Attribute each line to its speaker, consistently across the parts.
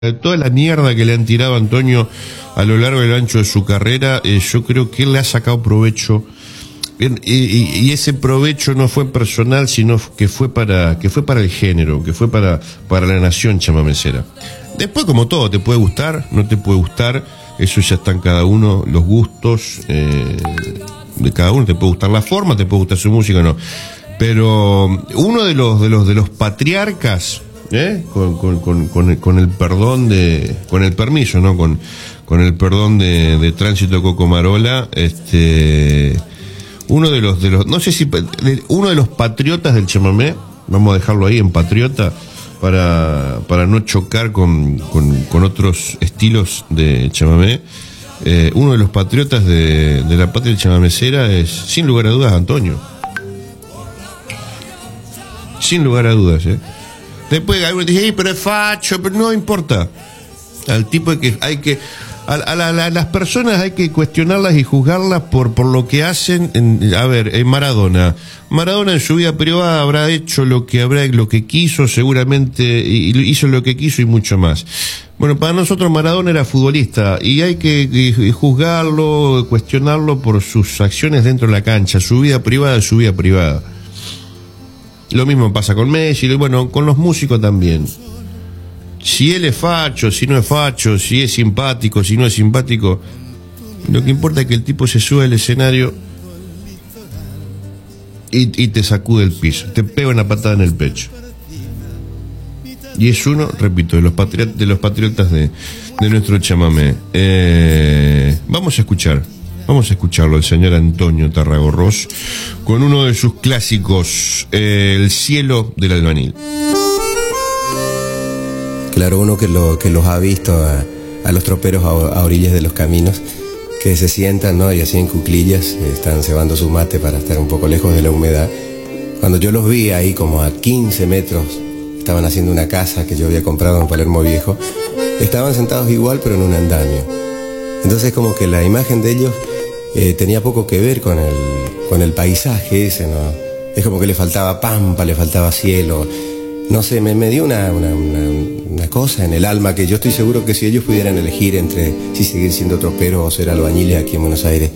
Speaker 1: Toda la mierda que le han tirado a Antonio a lo largo y lo ancho de su carrera, yo creo que él le ha sacado provecho, y ese provecho no fue personal, sino que fue para el género, que fue para la nación chamamecera. Después, como todo, te puede gustar, no te puede gustar, eso ya está en cada uno, los gustos de cada uno. Te puede gustar la forma, te puede gustar su música, no. Pero uno de los patriarcas, con el perdón con el permiso, ¿no? Con el perdón de Tránsito Coco Marola, uno de los, no sé si, uno de los patriotas del chamamé, vamos a dejarlo ahí en patriota, para no chocar con otros estilos de chamamé. Uno de los patriotas de la patria chamamecera es, sin lugar a dudas, Antonio. Sin lugar a dudas, Después alguien dice, pero es facho, pero no importa. Al tipo hay que a las personas hay que cuestionarlas y juzgarlas por lo que hacen. Maradona en su vida privada habrá hecho lo que quiso, seguramente, y hizo lo que quiso y mucho más. Bueno, para nosotros Maradona era futbolista y hay que juzgarlo, cuestionarlo por sus acciones dentro de la cancha. Su vida privada es su vida privada. Lo mismo pasa con Messi, bueno, con los músicos también. Si él es facho, si no es facho, si es simpático, si no es simpático, lo que importa es que el tipo se sube al escenario y te sacude el piso, te pega una patada en el pecho. Y es uno, repito, de los patriotas de nuestro chamamé. Vamos a escucharlo, el señor Antonio Tarragorros, con uno de sus clásicos, El cielo del albañil.
Speaker 2: Claro, uno que los ha visto a los troperos a orillas de los caminos, que se sientan, ¿no? Y así en cuclillas, están cebando su mate para estar un poco lejos de la humedad. Cuando yo los vi ahí como a 15 metros, estaban haciendo una casa que yo había comprado en Palermo Viejo, estaban sentados igual pero en un andamio. Entonces como que la imagen de ellos tenía poco que ver con el paisaje ese, ¿no? Es como que le faltaba pampa, le faltaba cielo. No sé, me dio una cosa en el alma, que yo estoy seguro que si ellos pudieran elegir entre si seguir siendo troperos o ser albañiles aquí en Buenos Aires,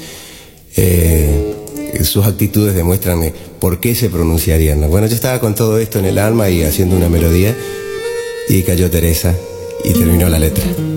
Speaker 2: sus actitudes demuestran por qué se pronunciarían, ¿no? Bueno, yo estaba con todo esto en el alma y haciendo una melodía, y cayó Teresa y terminó la letra.